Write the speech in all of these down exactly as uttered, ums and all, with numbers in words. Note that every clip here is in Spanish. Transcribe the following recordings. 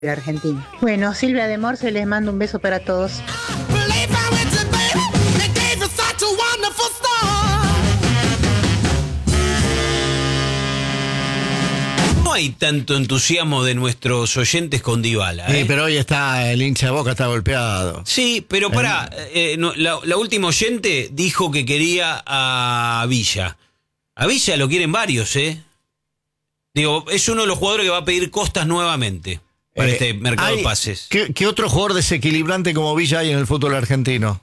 de Argentina. Bueno, Silvia de Morse, les mando un beso para todos. No hay tanto entusiasmo de nuestros oyentes con Dybala, ¿eh? Sí, pero hoy está el hincha de Boca, está golpeado. Sí, pero pará, eh, no, la, la última oyente dijo que quería a Villa. A Villa lo quieren varios, ¿eh? Digo, es uno de los jugadores que va a pedir Costas nuevamente para eh, este mercado hay, de pases. ¿qué, ¿Qué otro jugador desequilibrante como Villa hay en el fútbol argentino?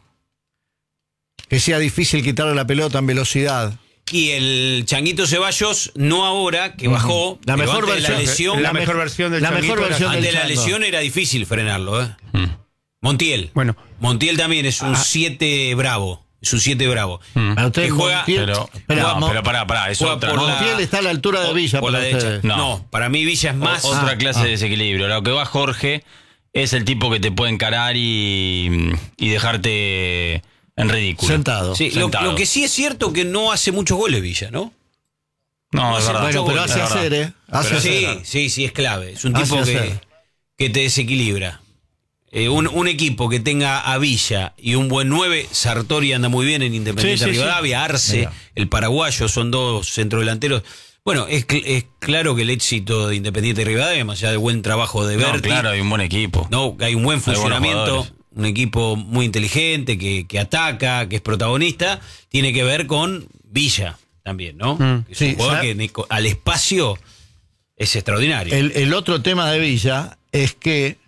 Que sea difícil quitarle la pelota en velocidad. Y el Changuito Ceballos, no ahora, que bajó. La mejor versión, versión, la lesión, la mejor versión del la mejor versión Ante del la Chango. lesión era difícil frenarlo, ¿eh? Mm. Montiel. Bueno. Montiel también es un siete bravo. Es un siete bravo. Mm. Que juega, Montiel, Pero, pero, no, Mo- pero pará, pará, es otra. por ¿no? la- Montiel está a la altura de Villa. por la para derecha. ustedes. No. No. para mí Villa es más. O- otra Ah, clase ah. de desequilibrio. Lo que va Jorge es el tipo que te puede encarar y, y dejarte en ridículo. Sentado. Sí, lo, Sentado. lo que sí es cierto que no hace muchos goles Villa, ¿no? No, es hace verdad. Bueno, pero goles, hace es verdad. hacer, ¿eh? Hace Pero hacer. sí, sí, sí, es clave. Es un Hace tipo que, hacer. que te desequilibra. Eh, un, un equipo que tenga a Villa y un buen nueve, Sartori anda muy bien en Independiente Sí, sí, Rivadavia, Arce, Mira. el paraguayo, son dos centrodelanteros. Bueno, es, cl- es claro que el éxito de Independiente Rivadavia, más allá del buen trabajo de No, Berti, claro, hay un buen equipo. no, hay un buen Hay buenos funcionamiento, jugadores. un equipo muy inteligente, que, que ataca, que es protagonista, tiene que ver con Villa también, ¿no? Mm. Es Sí, un jugador ¿sabe? que ni co- al espacio es extraordinario. El, el otro tema de Villa es que,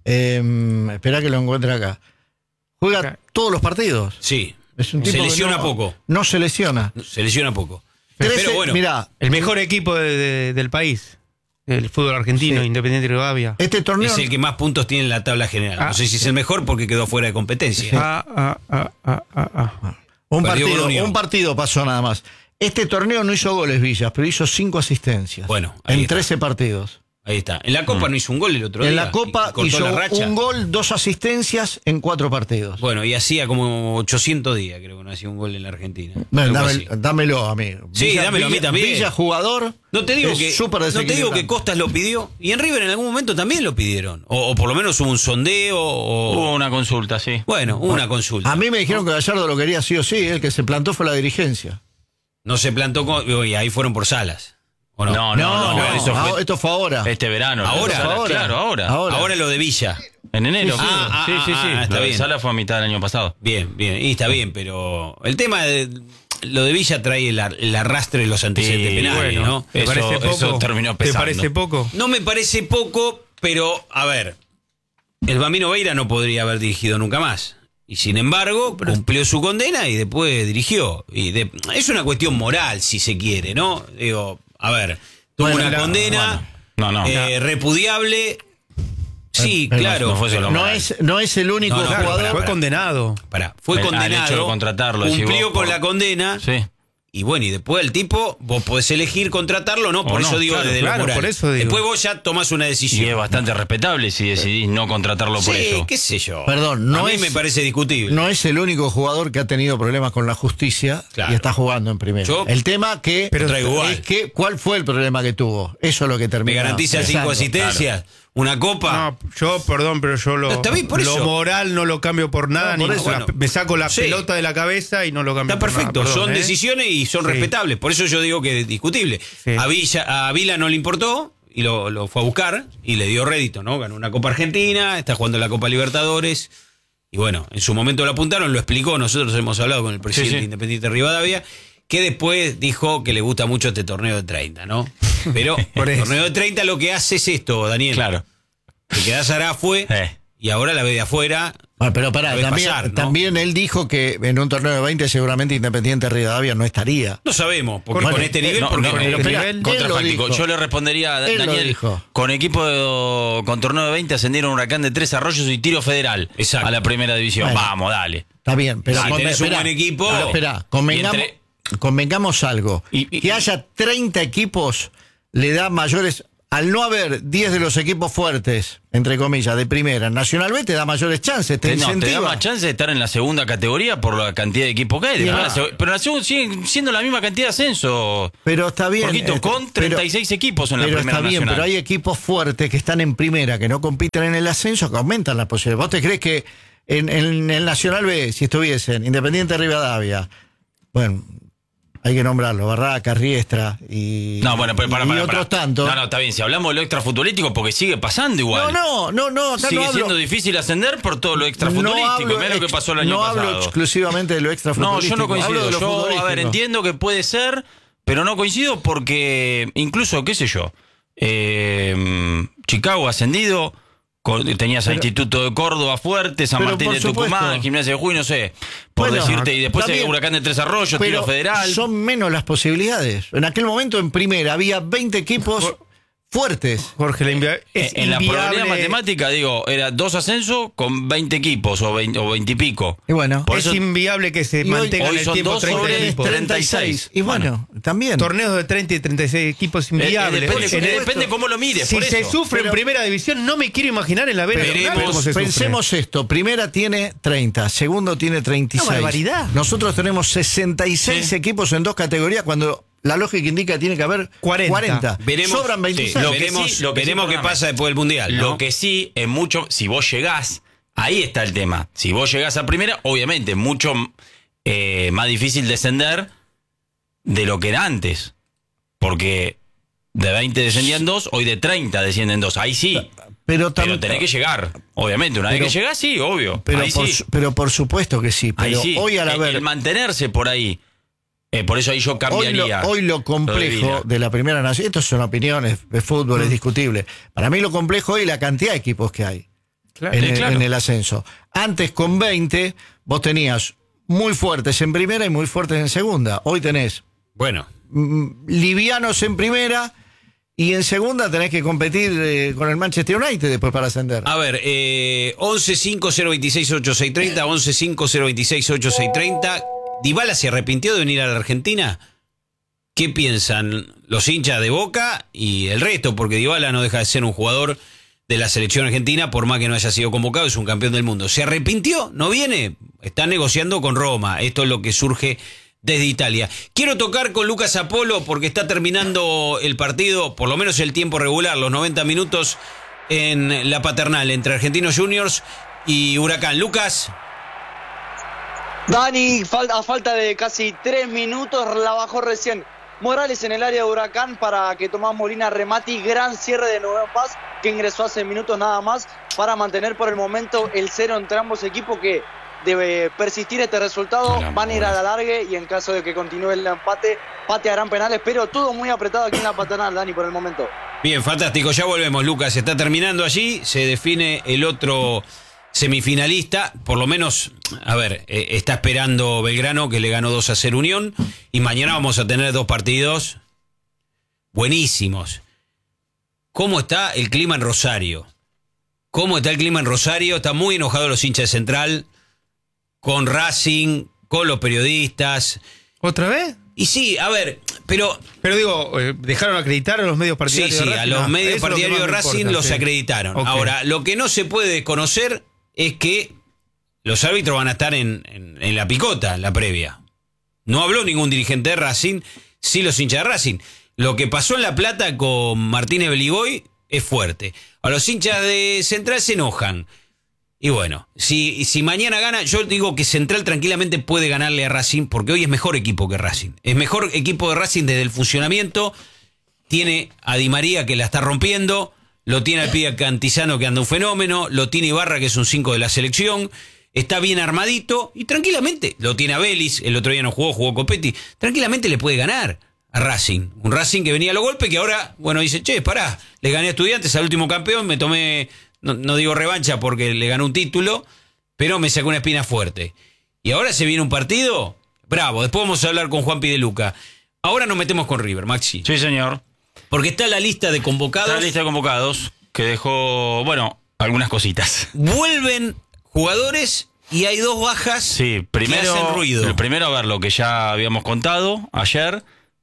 eh, espera que lo encuentre acá, juega todos los partidos. Sí, Es un tipo se que lesiona no- poco, No se lesiona. se lesiona poco. trece, Pero bueno, mirá, El mejor equipo de, de, del país, el fútbol argentino, Sí. Independiente Rivadavia. este torneo... es el que más puntos tiene en la tabla general. Ah, No sé si es el mejor porque quedó fuera de competencia. Ah, ah, ah, ah, ah, ah. Un Perdió con partido, Unión. un partido pasó nada más. Este torneo no hizo goles Villas, pero hizo cinco asistencias. Bueno, ahí en está. trece partidos. Ahí está. En la Copa no hizo un gol el otro En día. la Copa y cortó hizo la racha. un gol, dos asistencias en cuatro partidos. Bueno, y hacía como ochocientos días, creo que no hacía un gol en la Argentina. Bueno, Algo dame- así. dámelo a mí. Sí, dámelo a mí también. Villa jugador. No te digo es que súper no te digo desequilibrante. que Costas lo pidió y en River en algún momento también lo pidieron o, o por lo menos hubo un sondeo o Hubo una consulta, sí. bueno, hubo una consulta. A mí me dijeron que Gallardo lo quería sí o sí. El que se plantó fue la dirigencia. No se plantó con, y ahí fueron por Salas. ¿O no? No, no, no, no, eso ah, fue esto fue ahora. este verano. Ahora, Sala, ahora. Claro, ahora. Ahora. Ahora lo de Villa. En enero. Sí, sí. Ah, sí, sí, sí. ah, está Lo de bien. Sala fue a mitad del año pasado. Bien, bien, y está bien, pero el tema de lo de Villa trae el, ar- el arrastre de los antecedentes Y penales, bueno, ¿no? ¿Te Eso- parece poco? eso terminó ¿Te pesando. parece poco? No me parece poco, pero a ver, el Bambino Veira no podría haber dirigido nunca más. Y sin embargo, cumplió su condena y después dirigió. Y de- es una cuestión moral, si se quiere, ¿no? Digo, a ver, tuvo Bueno, una la- condena bueno, no, no. eh, repudiable. Sí, Pero claro. no fue solo No moral. es, no es el único No, no, Claro, jugador. pará, fue pará. condenado. Pará, fue Al- al condenado. hecho de contratarlo, decís cumplió vos, con por- la condena. Sí. Y bueno, y después el tipo, vos podés elegir contratarlo o no, por O eso no, digo claro, desde claro, lo moral. por eso digo. Después vos ya tomás una Y decisión. es bastante respetable si decidís no contratarlo por sí, eso. qué sé yo. Perdón, no A mí es- me parece discutible. No es el único jugador que ha tenido problemas con la justicia Claro. y está jugando en primera. Yo- el tema que Pero traigo igual. es que cuál fue el problema que tuvo. Eso es lo que Me termina. garantiza cinco Exacto. asistencias, una copa. No, yo, perdón, pero yo lo, Está bien, por lo eso. moral no lo cambio por nada. No, por ni eso. la- Bueno. me saco la Sí. pelota de la cabeza y no lo cambio Está por perfecto, nada. Perdón, son ¿eh? decisiones y son Sí. respetables. Por eso yo digo que es discutible. Sí. A, Villa, a Vila no le importó y lo, lo fue a buscar y le dio rédito, ¿no? Ganó una Copa Argentina, está jugando la Copa Libertadores. Y bueno, en su momento lo apuntaron, lo explicó. Nosotros hemos hablado con el presidente Sí, sí. Independiente Rivadavia, que después dijo que le gusta mucho este torneo de treinta, ¿no? Pero Por el eso. torneo de treinta lo que hace es esto, Daniel. Claro. Te quedás Arafue Eh. y ahora la ve de afuera. Bueno, pero pará, Lo ves también, pasar, ¿no? también él dijo que en un torneo de veinte seguramente Independiente Rivadavia no estaría. No sabemos, porque Bueno, con este nivel, no, porque no, no, pero espera, nivel- él Contrafáctico. lo dijo. Yo le respondería a Él lo Daniel, dijo. con equipo de, con torneo de veinte ascendieron Huracán de Tres Arroyos y Tiro Federal Exacto. a la primera división. Bueno. Vamos, dale. Está bien, pero Si conven- tenés un espera, buen equipo, pero espera, convengamos, y entre- convengamos algo. Y- y- que haya treinta equipos le da mayores al no haber diez de los equipos fuertes, entre comillas, de primera, Nacional B te da mayores chances, te Te, no, incentiva. te da más chance de estar en la segunda categoría por la cantidad de equipos que hay. Después Ah. la seg- pero la segunda siguen siendo la misma cantidad de ascenso. Pero está bien. Jorgito, este, con treinta y seis pero- equipos en la pero primera está bien, nacional. pero hay equipos fuertes que están en primera, que no compiten en el ascenso, que aumentan las posibilidades. ¿Vos te crees que en, en el Nacional B, si estuviesen Independiente Rivadavia, bueno, hay que nombrarlo, Barraca, Riestra y, No, bueno, pero para, y para, otros para. tantos? No, no, está bien. Si hablamos de lo extrafutbolístico, porque sigue pasando igual. no, no, no, no, acá Sigue no hablo, siendo difícil ascender por todo lo no extrafutbolístico. hablo Mirá lo que ex- pasó el año no pasado. hablo exclusivamente de lo No, extrafutbolístico. yo no hablo coincido. de lo Yo, a ver, futbolístico. entiendo que puede ser, pero no coincido porque incluso, qué sé yo, eh, Chicago ascendido, con- tenías al Pero- Instituto de Córdoba fuerte, San pero Martín por de Tucumán, supuesto. Gimnasia de Jujuy, no sé, por Bueno, decirte, y después está el bien. Huracán de Tres Arroyos, Pero Tiro Federal. son menos las posibilidades. En aquel momento en primera había veinte equipos fuertes. Jorge, la invia- es en la probabilidad inviable- matemática, digo, era dos ascensos con veinte equipos o veinte, o veinte y pico. Y bueno, Por es eso- inviable que se Y hoy- mantenga hoy en el son tiempo dos treinta sobre equipos. treinta y seis. Y bueno, también. Torneos de treinta y treinta y seis equipos Eh, eh, inviables. depende, En el- depende cómo lo mires. si por se eso. sufre Pero- en primera división, no me quiero imaginar en la B Pero nacional veremos, cómo se sufre. pensemos esto, primera tiene treinta, segundo tiene treinta y seis. Una barbaridad. Nosotros tenemos sesenta y seis Sí. equipos en dos categorías cuando la lógica indica que tiene que haber cuarenta. cuarenta. Veremos, Sobran veintiséis. sí, Lo que veremos, sí- lo que sí, veremos qué perdóname. pasa después del Mundial, ¿no? Lo que sí, es mucho, si vos llegás, ahí está el tema. Si vos llegás a primera, obviamente, mucho eh, más difícil descender de lo que era antes. Porque de veinte descendían dos, hoy de treinta descienden dos. Ahí sí. Pero, tam- Pero tenés que llegar, obviamente. Una Pero- vez que llegás, sí, obvio. pero, ahí por, sí. su- pero por supuesto que sí. Ahí Pero sí. hoy al El- haber el mantenerse por ahí. eh, por eso ahí yo Hoy cambiaría. lo, hoy lo de complejo Vila. de la Primera Nación, esto son opiniones, de fútbol, Mm. es discutible. Para mí lo complejo hoy es la cantidad de equipos que hay Claro. en, Sí, el, claro. en el ascenso. Antes con veinte vos tenías muy fuertes en primera y muy fuertes en segunda. Hoy tenés Bueno, mm, livianos en primera y en segunda tenés que competir eh, con el Manchester United después para ascender. a ver, eh, once cinco cero veintiséis ochenta y seis treinta, once cinco cero veintiséis ochenta y seis treinta. ¿Dybala se arrepintió de venir a la Argentina? ¿Qué piensan los hinchas de Boca y el resto? Porque Dybala no deja de ser un jugador de la selección argentina, por más que no haya sido convocado, es un campeón del mundo. ¿Se arrepintió? ¿No viene? Está negociando con Roma. Esto es lo que surge desde Italia. Quiero tocar con Lucas Apolo porque está terminando el partido, por lo menos el tiempo regular, los noventa minutos en la Paternal entre Argentinos Juniors y Huracán. Lucas. Dani, fal- a falta de casi tres minutos, la bajó recién Morales en el área de Huracán para que Tomás Molina remate y gran cierre de Nueva Paz, que ingresó hace minutos nada más para mantener por el momento el cero entre ambos equipos, que debe persistir este resultado, Hola, van a ir a la buenas. largue y en caso de que continúe el empate, patearán penales, pero todo muy apretado aquí en la Paternal, Dani, por el momento. Bien, fantástico. Ya volvemos, Lucas. Está terminando allí. Se define el otro semifinalista. Por lo menos, a ver, eh, está esperando Belgrano, que le ganó dos a cero Unión. Y mañana vamos a tener dos partidos buenísimos. ¿Cómo está el clima en Rosario? ¿Cómo está el clima en Rosario? Está muy enojado los hinchas de Central con Racing, con los periodistas. ¿Otra vez? Y sí, a ver, pero Pero digo, eh, ¿dejaron acreditar a los medios sí, partidarios sí, de Racing? a los Ah, medios eso es lo que partidarios de más me Racing importa, los sí. acreditaron. Ok. Ahora, lo que no se puede conocer es que los árbitros van a estar en, en- en la picota, en la previa. No habló ningún dirigente de Racing, sí los hinchas de Racing. Lo que pasó en La Plata con Martínez Beligoy es fuerte. A los hinchas de Central se enojan. Y bueno, si, si mañana gana, yo digo que Central tranquilamente puede ganarle a Racing, porque hoy es mejor equipo que Racing. Es mejor equipo de Racing desde el funcionamiento. Tiene a Di María, que la está rompiendo. Lo tiene al pibe Cantizano, que anda un fenómeno. Lo tiene Ibarra, que es un cinco de la selección. Está bien armadito. Y tranquilamente, lo tiene a Vélez. El otro día no jugó, jugó Copetti. Tranquilamente le puede ganar a Racing. Un Racing que venía a los golpes, que ahora, bueno, dice, che, pará, le gané a Estudiantes, al último campeón, me tomé... No, no digo revancha porque le ganó un título, pero me sacó una espina fuerte. Y ahora se viene un partido bravo. Después vamos a hablar con Juan Pideluca. Ahora nos metemos con River, Maxi. Sí, señor. Porque está la lista de convocados. Está la lista de convocados que dejó, bueno, algunas cositas. Vuelven jugadores y hay dos bajas Sí, que primero, hacen ruido. el primero a ver lo que ya habíamos contado ayer,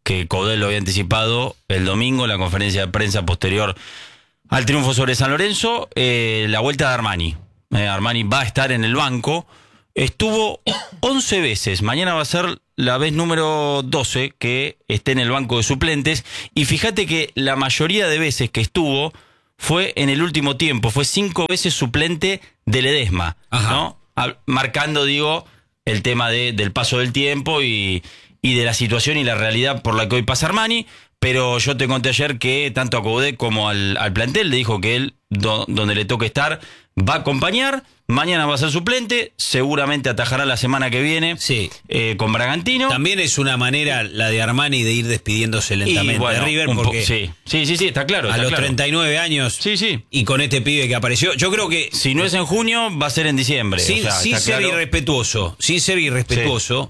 que Coudet lo había anticipado el domingo en la conferencia de prensa posterior al triunfo sobre San Lorenzo, eh, la vuelta de Armani. Eh, Armani va a estar en el banco. Estuvo once veces. Mañana va a ser la vez número doce que esté en el banco de suplentes. Y fíjate que la mayoría de veces que estuvo fue en el último tiempo. Fue cinco veces suplente de Ledesma, ¿no? A, marcando, digo, el tema de, del paso del tiempo y, y de la situación y la realidad por la que hoy pasa Armani. Pero yo te conté ayer que tanto a Coudet como al, al plantel le dijo que él, do, donde le toque estar, va a acompañar. Mañana va a ser suplente, seguramente atajará la semana que viene sí. eh, con Bragantino. También es una manera la de Armani de ir despidiéndose lentamente y, bueno, de River, porque sí. sí, sí, sí, está claro. A está los claro. treinta y nueve años sí, sí. y con este pibe que apareció, yo creo que... Si no es en junio, va a ser en diciembre. Sin, o sea, sin ser claro. irrespetuoso, sin ser irrespetuoso,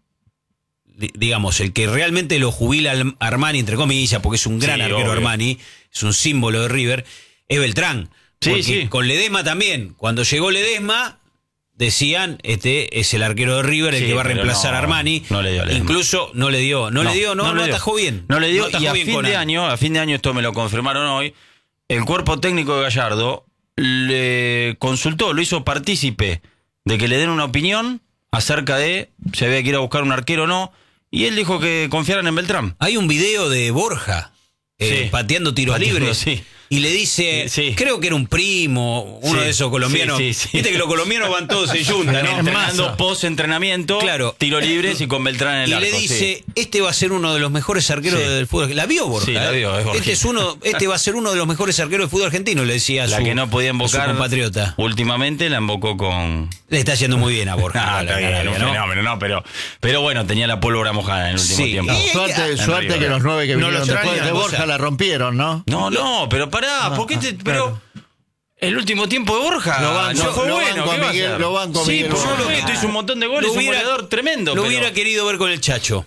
sí. digamos, el que realmente lo jubila al Armani, entre comillas, porque es un gran Sí, arquero obvio. Armani, es un símbolo de River, es Beltrán. Sí, Porque sí. con Ledesma también, cuando llegó Ledesma, decían, este es el arquero de River, el Sí, que va a pero reemplazar no, a Armani. no le dio a Ledesma. Incluso no le dio, no, le dio, no, no, le dio. atajó bien. No le dio, atajó y a bien fin con de Ar- año, a fin de año, esto me lo confirmaron hoy, el cuerpo técnico de Gallardo le consultó, lo hizo partícipe de que le den una opinión acerca de si había que ir a buscar un arquero o no, y él dijo que confiaran en Beltrán. Hay un video de Borja eh, Sí. pateando tiros Pateando, libres. sí. Y le dice, Sí. creo que era un primo, uno Sí, de esos colombianos. sí, sí, sí. Viste que los colombianos van todos en yunta, ¿no? Entrenando post-entrenamiento, Claro. tiro libres y con Beltrán en el Y arco. le sí. dice, este va a ser uno de los mejores arqueros Sí. del fútbol. La vio Borja. Sí, la ¿eh? vio, es Borja. este es uno, este va a ser uno de los mejores arqueros del fútbol argentino, le decía a La su, que no podía a su invocar compatriota. últimamente la invocó con... Le está yendo muy bien a Borja. Ah, la está bien, Arabia, un ¿no? fenómeno, no, pero, pero bueno, tenía la pólvora mojada en el último Sí. tiempo. Y- Suerte, En suerte River. que los nueve que No vinieron lo después extraña, de o Borja sea. la rompieron, ¿no? No, no, pero pará, ¿por qué te, pero el último tiempo de Borja Lo banco- no fue lo bueno, banco ¿qué a va a Miguel- hacer? lo banco a Sí, Miguel por Borja. supuesto, hizo un montón de goles, Lo un hubiera- goleador tremendo. Lo pero- hubiera querido ver con el Chacho,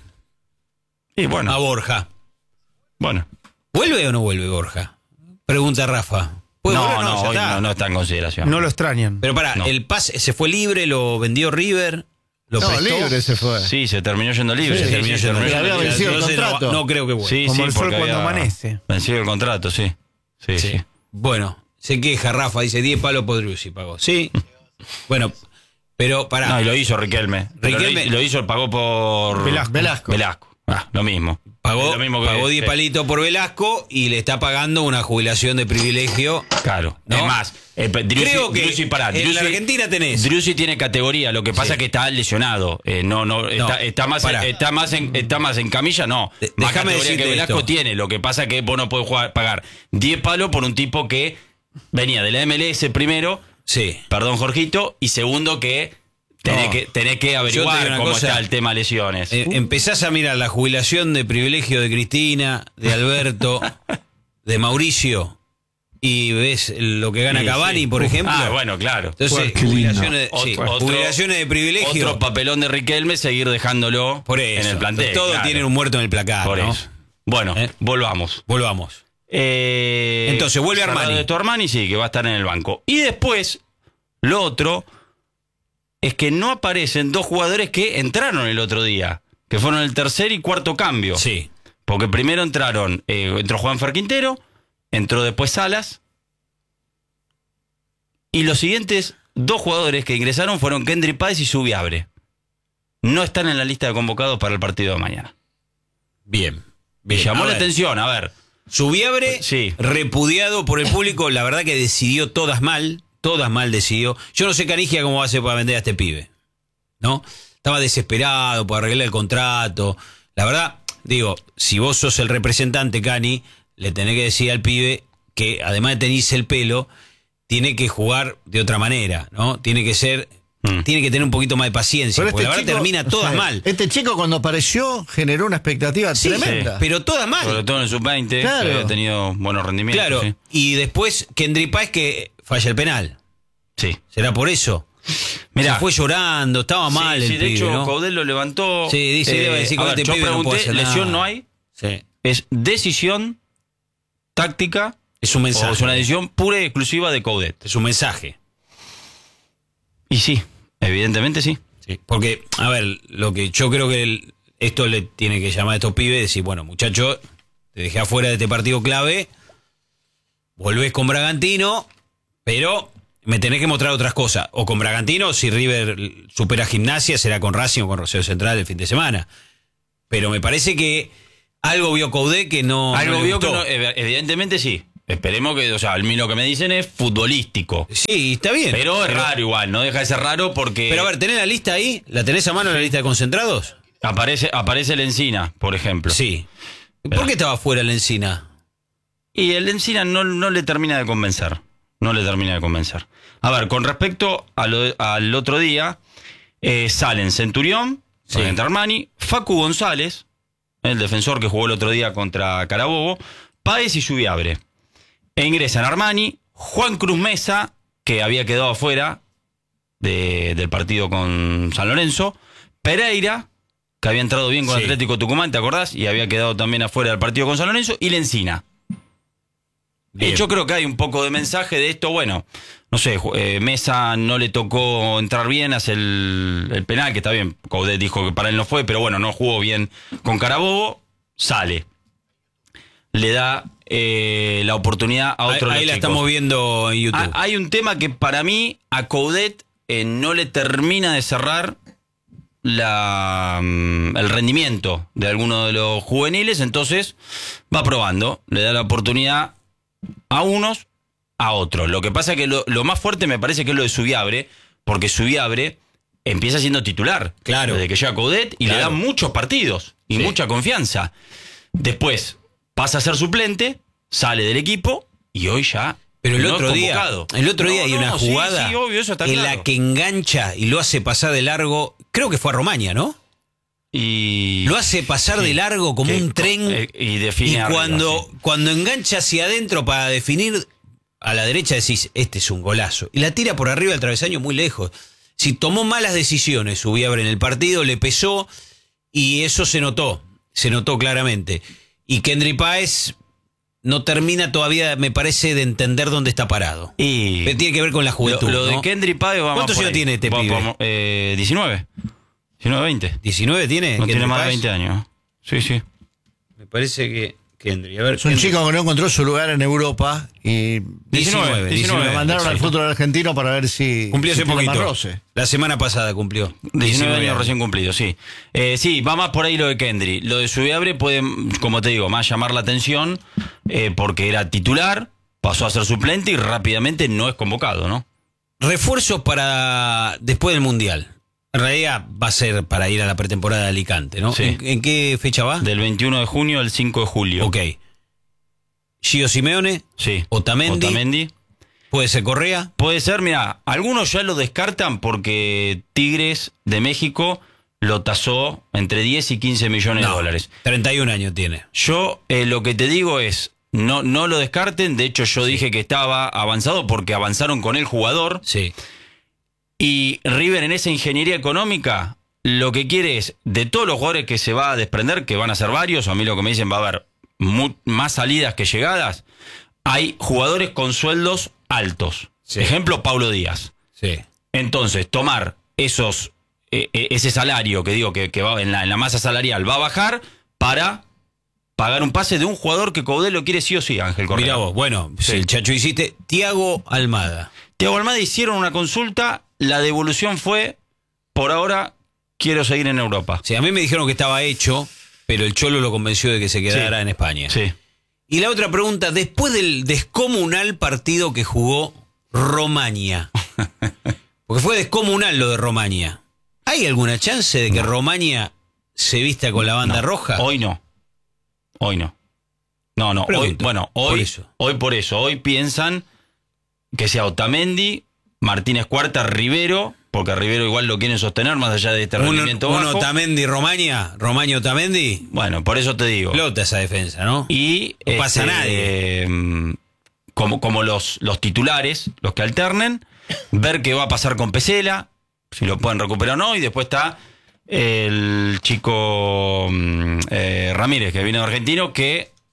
Y a bueno, Borja. bueno. ¿Vuelve o no vuelve Borja? Pregunta Rafa. ¿Puede No, volver? no, ya hoy está. no, no está en consideración. No lo extrañan. Pero pará, No. el pase se fue libre, lo vendió River, lo No, prestó. libre se fue. Sí, se terminó yendo libre. Sí, Sí, terminó sí, yendo terminó libre. yendo Había libre. vencido el Entonces no, contrato. no creo que vuelva. Sí, Como sí, el sol porque cuando había amanece. vencido el contrato, sí. Sí, sí. Sí. Bueno, se queja Rafa, dice diez palos por Driussi pagó. Sí. Bueno, pero pará. No, y lo hizo Riquelme. Pero Riquelme- Lo, hizo- lo hizo, pagó por Velasco. Velasco. Velasco. Ah, lo mismo. Pagó, Lo mismo que- pagó diez sí. palitos por Velasco y le está pagando una jubilación de privilegio. Claro. ¿No? Es más, eh, Driussi- Creo que Driussi, pará, en la Driussi- Argentina tenés. Driussi tiene categoría, lo que pasa Sí. es que está lesionado. Eh, no, no, está, está más, pará. está más en, está más en camilla, no. De- más déjame categoría decirte que Velasco esto. tiene. Lo que pasa es que vos no podés jugar- pagar diez palos por un tipo que venía de la M L S primero, Sí. perdón, Jorgito, y segundo que tenés, No. que, tenés que Yo te averiguar digo una cómo cosa. está el tema lesiones. Eh, empezás a mirar la jubilación de privilegio de Cristina, de Alberto, de Mauricio, y ves lo que gana Sí, Cavani, sí. por ejemplo. Ah, bueno, claro. Entonces, Qué lindo. jubilaciones, de, sí, Otro- jubilaciones de privilegio. Otro papelón de Riquelme, seguir dejándolo por eso. en el plantel. Todos claro. tienen un muerto en el placar, Por ¿no? eso. Bueno, ¿Eh? volvamos. Volvamos. Eh, Entonces, vuelve cerrado Armani. de tu Armani, sí, que va a estar en el banco. Y después, lo otro es que no aparecen dos jugadores que entraron el otro día, que fueron el tercer y cuarto cambio. Sí. Porque primero entraron, eh, entró Juanfer Quintero, entró después Salas, y los siguientes dos jugadores que ingresaron fueron Kendry Páez y Subiabre. No están en la lista de convocados para el partido de mañana. Bien. Me Bien. llamó A la ver, atención, a ver. Subiabre, Sí. repudiado por el público, la verdad que decidió todas mal, todas mal decidió. Yo no sé Canigia cómo va a hacer para vender a este pibe, ¿no? Estaba desesperado por arreglar el contrato. La verdad, digo, si vos sos el representante, Cani, le tenés que decir al pibe que además de tenerse el pelo, tiene que jugar de otra manera, ¿no? Tiene que ser, Mm. tiene que tener un poquito más de paciencia, Pero porque este la verdad chico- termina todas sí. mal. Este chico cuando apareció generó una expectativa Sí, tremenda. pero todas mal. Sobre todo en el sub veinte, Claro. que había tenido buenos rendimientos. Claro, Sí. y después Kendry Páez que falla el penal. Sí. ¿Será por eso? Mirá. Se fue llorando, estaba mal Sí, el sí, de pibe, hecho, ¿no? Coudet lo levantó. Sí, dice, debe decir, a con ver, este yo pibe no puedo pregunté, hacer nada. lesión no hay, Sí. es decisión táctica Es un mensaje. o es una decisión pura y exclusiva de Coudet. Es un mensaje. Y sí, evidentemente sí. Sí. Porque, a ver, lo que yo creo que el- esto le tiene que llamar a estos pibes y decir, bueno, muchachos, te dejé afuera de este partido clave, volvés con Bragantino, pero me tenés que mostrar otras cosas. O con Bragantino, si River supera Gimnasia, será con Racing o con Rosario Central el fin de semana. Pero me parece que algo vio Coudet que no. Algo no le vio que gustó. no, evidentemente sí. Esperemos que, o sea, a mí lo que me dicen es futbolístico. Sí, está bien. Pero es raro igual, no deja de ser raro porque. Pero a ver, ¿tenés la lista ahí? ¿La tenés a mano la lista de concentrados? Aparece, aparece el Encina, por ejemplo. Sí. Pero- ¿Por qué estaba fuera el Encina? Y el Encina no, no le termina de convencer. No le termina de convencer. A ver, con respecto a lo- al otro día, eh, salen Centurión, Sí. Sargento Armani, Facu González, el defensor que jugó el otro día contra Carabobo, Páez y Lluviabre. E ingresan Armani, Juan Cruz Mesa, que había quedado afuera de- del partido con San Lorenzo, Pereira, que había entrado bien con Sí. Atlético Tucumán, ¿te acordás? Y había quedado también afuera del partido con San Lorenzo, y Lencina. Bien. Y yo creo que hay un poco de mensaje de esto, bueno, no sé, eh, Mesa no le tocó entrar bien, hace el, el penal, que está bien, Coudet dijo que para él no fue, pero bueno, no jugó bien con Carabobo, sale. Le da eh, la oportunidad a Ahí, otro de ahí los la chicos. estamos viendo en YouTube. Ah, hay un tema que para mí a Coudet eh, no le termina de cerrar la, mm, el rendimiento de alguno de los juveniles, entonces va probando, le da la oportunidad a unos, a otros. Lo que pasa es que lo, lo más fuerte me parece que es lo de Subiabre, porque Subiabre empieza siendo titular. Claro. Desde que llega Coudet y le Claro. da muchos partidos y Sí. mucha confianza. Después pasa a ser suplente, sale del equipo y hoy ya. Pero el no es otro día, convocado. el otro día No, hay no, una sí, jugada sí, obvio, eso está en claro. la que engancha y lo hace pasar de largo. Creo que fue a Romaña, ¿no? Y Lo hace pasar Sí. de largo como Que- un tren. eh, y define y arriba, cuando, sí. cuando engancha hacia adentro para definir a la derecha decís, este es un golazo. Y la tira por arriba del travesaño muy lejos. Si tomó malas decisiones, Subiabre en el partido, le pesó y eso se notó, se notó claramente. Y Kendry Páez no termina todavía, me parece, de entender dónde está parado. Y Pero tiene que ver con la juventud. lo, lo ¿no? de Kendry Páez va más ¿Cuántos por años ahí. tiene este Va pibe? por- eh, diecinueve. diecinueve, veinte. ¿diecinueve tiene? No tiene Kendry más de Páez? veinte años. Sí, sí. Me parece que Kendry. A ver, Es un Kendry. chico que no encontró su lugar en Europa y diecinueve, lo mandaron al fútbol argentino para ver si Cumplió si hace tiene más poquito. roce. La semana pasada cumplió. diecinueve años recién cumplidos, sí. Eh, sí, va más por ahí lo de Kendry. Lo de Subiabre puede, como te digo, más llamar la atención eh, porque era titular, pasó a ser suplente y rápidamente no es convocado, ¿no? Refuerzos para después del Mundial. En realidad va a ser para ir a la pretemporada de Alicante, ¿no? Sí. ¿En, en qué fecha va? Del veintiuno de junio al cinco de julio. Ok. Gio Simeone, Sí. Otamendi. Otamendi. puede ser Correa. Puede ser, mira, algunos ya lo descartan porque Tigres de México lo tasó entre diez y quince millones No, de dólares. treinta y un años tiene. Yo eh, lo que te digo es, no, no lo descarten, de hecho yo dije que estaba avanzado porque avanzaron con el jugador Sí. y River en esa ingeniería económica lo que quiere es, de todos los jugadores que se va a desprender, que van a ser varios, a mí lo que me dicen va a haber mu- más salidas que llegadas, hay jugadores con sueldos altos. Sí. Ejemplo, Paulo Díaz. Sí. Entonces, tomar esos eh, eh, ese salario que digo que, que va en la, en la masa salarial va a bajar para pagar un pase de un jugador que Coudet lo quiere sí o sí, Ángel Correa. Mirá vos, bueno, Sí. si el Chacho hiciste, Tiago Almada. Thiago Almada hicieron una consulta, la devolución fue, por ahora, quiero seguir en Europa. Sí, a mí me dijeron que estaba hecho, pero el Cholo lo convenció de que se quedara Sí. en España. Sí. Y la otra pregunta, después del descomunal partido que jugó Romaña, porque fue descomunal lo de Romaña, ¿hay alguna chance de que Romaña se vista con la banda No, roja? Hoy no. Hoy no. No, no. Hoy, Pregunto, bueno, por hoy, eso. hoy por eso. Hoy piensan que sea Otamendi, Martínez Cuarta, Rivero, porque a Rivero igual lo quieren sostener más allá de este uno, rendimiento uno bajo. Otamendi, Romaña, Romaña Otamendi, Bueno, por eso te digo. flota esa defensa, ¿no? Y No pasa este, nadie. eh, como, como los, los titulares, los que alternen, ver qué va a pasar con Pesela, si lo pueden recuperar o no, y después está el chico mm, eh, Ramírez, que viene de Argentino, que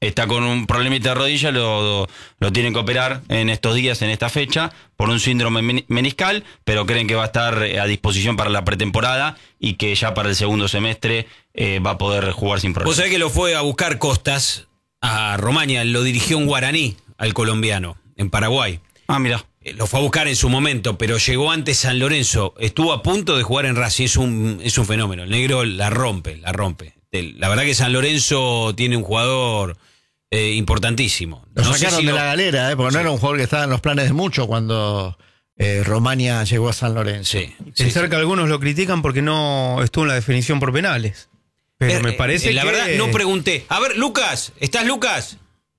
está con un problemita de rodilla, lo, lo tienen que operar en estos días, en esta fecha, por un síndrome men- meniscal, pero creen que va a estar a disposición para la pretemporada y que ya para el segundo semestre eh, va a poder jugar sin problemas. Vos sabés que lo fue a buscar Costas a Romaña, lo dirigió un guaraní al colombiano, en Paraguay. Ah, mira. Lo fue a buscar en su momento, pero llegó antes San Lorenzo. Estuvo a punto de jugar en Racing. Es un, es un fenómeno. El negro la rompe, la rompe. La verdad que San Lorenzo tiene un jugador eh, importantísimo. Lo No sé sacaron si de lo- la galera, ¿eh? Porque Sí. no era un jugador que estaba en los planes de mucho cuando eh, Romaña llegó a San Lorenzo. Sí, sí, Pensar sí. que algunos lo critican porque no estuvo en la definición por penales. Pero Eh, me eh, parece La que... verdad, no pregunté. A ver, Lucas, ¿estás, Lucas?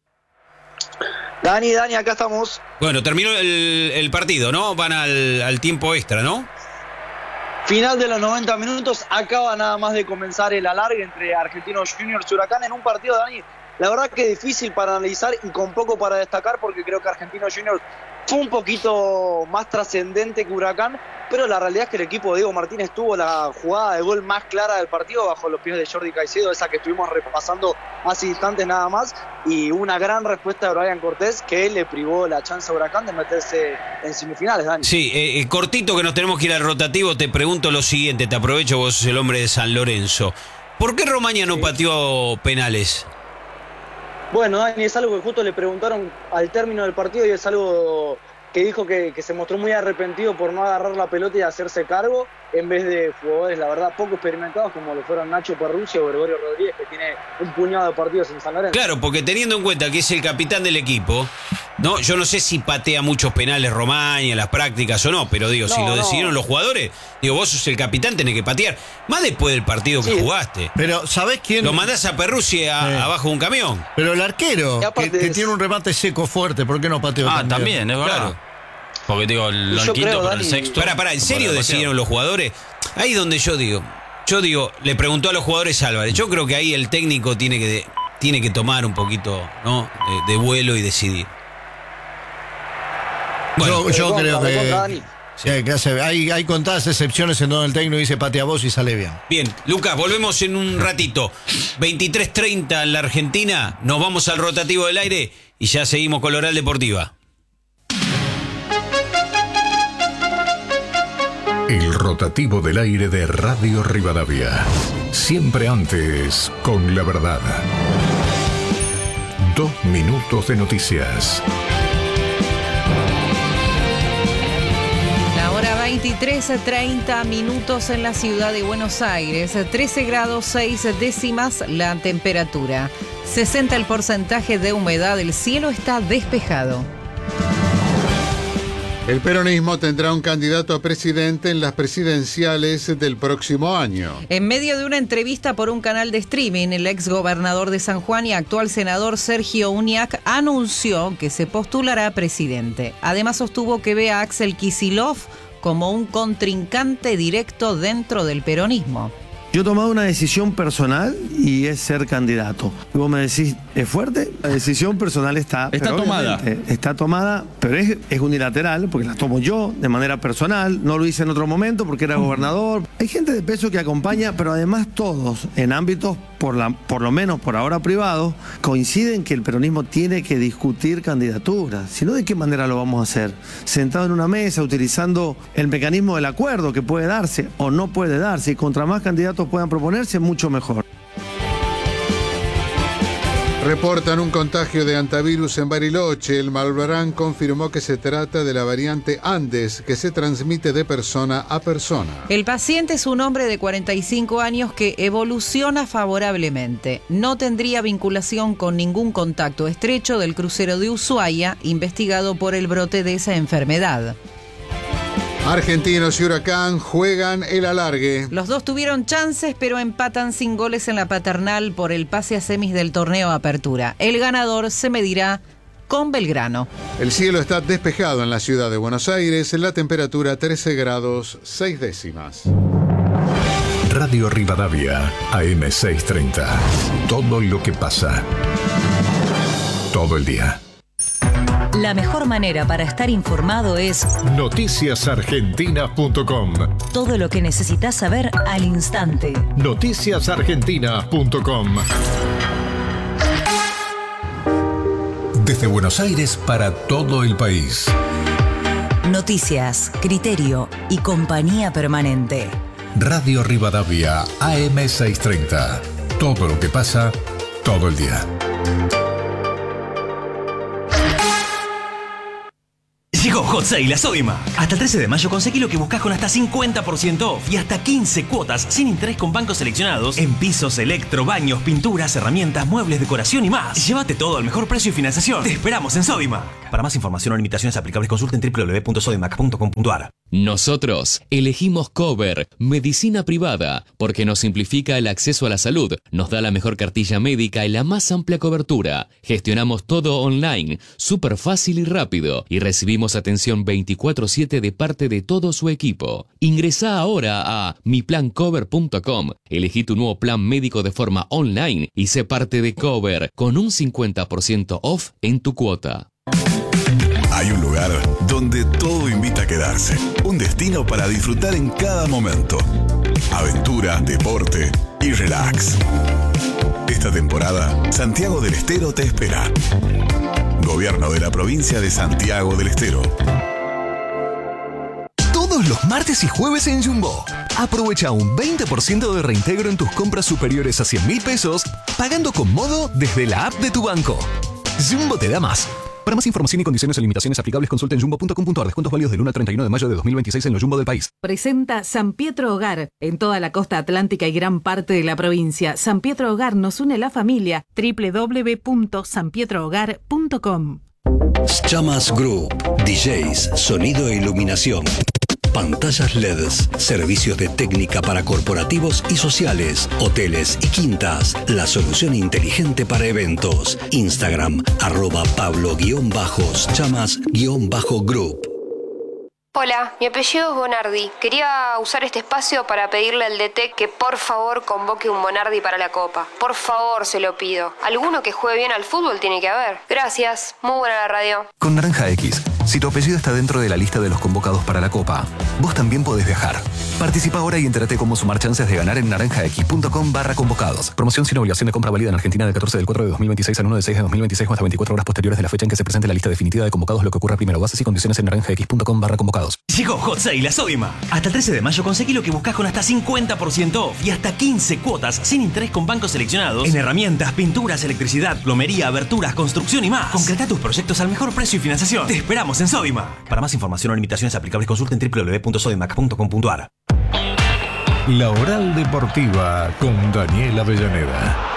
Dani, Dani, acá estamos. Bueno, terminó el, el partido, ¿no? Van al, al tiempo extra, ¿no? Final de los noventa minutos, acaba nada más de comenzar el alargue entre Argentinos Juniors y Huracán en un partido, Dani, la verdad que difícil para analizar y con poco para destacar, porque creo que Argentinos Juniors fue un poquito más trascendente que Huracán, pero la realidad es que el equipo de Diego Martínez tuvo la jugada de gol más clara del partido bajo los pies de Jordi Caicedo, esa que estuvimos repasando hace instantes nada más, y una gran respuesta de Brian Cortés que le privó la chance a Huracán de meterse en semifinales, Dani. Sí, eh, eh, cortito que nos tenemos que ir al rotativo, te pregunto lo siguiente, te aprovecho, vos sos el hombre de San Lorenzo. ¿Por qué Romaña no pateó penales? Bueno, Dani, es algo que justo le preguntaron al término del partido y es algo que dijo que, que se mostró muy arrepentido por no agarrar la pelota y hacerse cargo en vez de jugadores, la verdad, poco experimentados como lo fueron Nacho Perrucci o Gregorio Rodríguez, que tiene un puñado de partidos en San Lorenzo. Claro, porque teniendo en cuenta que es el capitán del equipo, no, yo no sé si patea muchos penales Romaña en las prácticas o no, pero digo, No, si lo no. decidieron los jugadores, digo, vos sos el capitán, tenés que patear. Más después del partido que Sí. jugaste. Pero, ¿sabés quién? Lo mandás a Perrucci a- Sí. abajo de un camión. Pero el arquero, Y aparte que, que es- tiene un remate seco fuerte, ¿por qué no pateó Ah, también? también, es verdad. Claro. Porque digo, el, Yo el quinto creo, para el Dani, sexto. Pará, pará, ¿en serio Para decidieron los jugadores? Ahí donde yo digo, yo digo, le preguntó a los jugadores Álvarez, yo creo que ahí el técnico tiene que, tiene que tomar un poquito, ¿no? de, de vuelo y decidir. Bueno, yo yo Recontra, creo que, recontra, Dani. que- que hace- hay, hay contadas excepciones en donde el técnico dice patea vos y sale bien. bien, Lucas, volvemos en un ratito. veintitrés treinta en la Argentina, nos vamos al rotativo del aire y ya seguimos con la Oral Deportiva. El rotativo del aire de Radio Rivadavia. Siempre antes, con la verdad. Dos minutos de noticias. La hora veintitrés treinta minutos en la ciudad de Buenos Aires, trece grados seis décimas la temperatura, sesenta el porcentaje de humedad, el cielo está despejado. El peronismo tendrá un candidato a presidente en las presidenciales del próximo año. En medio de una entrevista por un canal de streaming, el ex gobernador de San Juan y actual senador Sergio Uñac anunció que se postulará a presidente. Además sostuvo que ve a Axel Kicillof como un contrincante directo dentro del peronismo. Yo he tomado una decisión personal y es ser candidato. Y vos me decís, ¿es fuerte? La decisión personal está... Está pero tomada. obviamente Está tomada, pero es, es unilateral, porque la tomo yo de manera personal. No lo hice en otro momento porque era gobernador. Hay gente de peso que acompaña, pero además todos, en ámbitos, por, la, por lo menos por ahora privados, coinciden que el peronismo tiene que discutir candidaturas. Si no, ¿de qué manera lo vamos a hacer? Sentado en una mesa, utilizando el mecanismo del acuerdo que puede darse o no puede darse. Y contra más candidatos puedan proponerse, mucho mejor. Reportan un contagio de antivirus en Bariloche. El Malbrán confirmó que se trata de la variante Andes, que se transmite de persona a persona. El paciente es un hombre de cuarenta y cinco años que evoluciona favorablemente. No tendría vinculación con ningún contacto estrecho del crucero de Ushuaia, investigado por el brote de esa enfermedad. Argentinos y Huracán juegan el alargue. Los dos tuvieron chances, pero empatan sin goles en la Paternal por el pase a semis del torneo Apertura. El ganador se medirá con Belgrano. El cielo está despejado en la ciudad de Buenos Aires, la temperatura trece grados seis décimas. Radio Rivadavia, A M seiscientos treinta. Todo lo que pasa. Todo el día. La mejor manera para estar informado es noticias argentina punto com. todo lo que necesitas saber al instante. noticias argentina punto com. Desde Buenos Aires para todo el país. Noticias, criterio y compañía permanente. Radio Rivadavia A M seiscientos treinta. Todo lo que pasa, todo el día. Llegó Hot Sale a Sodimac. Hasta el trece de mayo conseguí lo que buscas con hasta cincuenta por ciento off y hasta quince cuotas sin interés con bancos seleccionados en pisos, electro, baños, pinturas, herramientas, muebles, decoración y más. Llévate todo al mejor precio y financiación. Te esperamos en Sodimac. Para más información o limitaciones aplicables consulten doble u doble u doble u punto sodimac punto com punto a r. Nosotros elegimos Cover, medicina privada, porque nos simplifica el acceso a la salud, nos da la mejor cartilla médica y la más amplia cobertura. Gestionamos todo online, súper fácil y rápido, y recibimos atención veinticuatro siete de parte de todo su equipo. Ingresá ahora a mi plan cover punto com, elegí tu nuevo plan médico de forma online y sé parte de Cover, con un cincuenta por ciento off en tu cuota. Hay un lugar donde todo invita a quedarse. Un destino para disfrutar en cada momento. Aventura, deporte y relax. Esta temporada, Santiago del Estero te espera. Gobierno de la provincia de Santiago del Estero. Todos los martes y jueves en Jumbo. Aprovecha un veinte por ciento de reintegro en tus compras superiores a cien mil pesos, pagando con Modo desde la app de tu banco. Jumbo te da más. Para más información y condiciones o limitaciones aplicables, consulta en jumbo punto com punto a r. Descuentos válidos del uno al treinta y uno de mayo de dos mil veintiséis en los Jumbo del país. Presenta San Pietro Hogar. En toda la costa atlántica y gran parte de la provincia, San Pietro Hogar nos une la familia. doble u doble u doble u punto san pietro hogar punto com. Chamas Group. D Js, sonido e iluminación. Pantallas L E Ds, servicios de técnica para corporativos y sociales, hoteles y quintas. La solución inteligente para eventos. Instagram, arroba Pablo-Chamas-Group. Hola, mi apellido es Bonardi. Quería usar este espacio para pedirle al D T que por favor convoque un Bonardi para la Copa. Por favor, se lo pido. Alguno que juegue bien al fútbol tiene que haber. Gracias. Muy buena la radio. Con Naranja X, si tu apellido está dentro de la lista de los convocados para la Copa, vos también podés viajar. Participa ahora y entérate cómo sumar chances de ganar en naranjax.com barra convocados. Promoción sin obligación de compra válida en Argentina del catorce del cuatro de dos mil veintiséis al uno del seis de dos mil veintiséis o hasta veinticuatro horas posteriores de la fecha en que se presente la lista definitiva de convocados, lo que ocurra primero. Bases y condiciones en naranjax.com barra convocados. Llegó Hot Sale a Sodimac. Hasta el trece de mayo conseguí lo que buscas con hasta cincuenta por ciento off y hasta quince cuotas sin interés con bancos seleccionados en herramientas, pinturas, electricidad, plomería, aberturas, construcción y más. Concreta tus proyectos al mejor precio y financiación. Te esperamos en Sodimac. Para más información o limitaciones aplicables consulten doble u doble u doble u punto sodimac punto com punto a r. La Oral Deportiva con Daniel Avellaneda.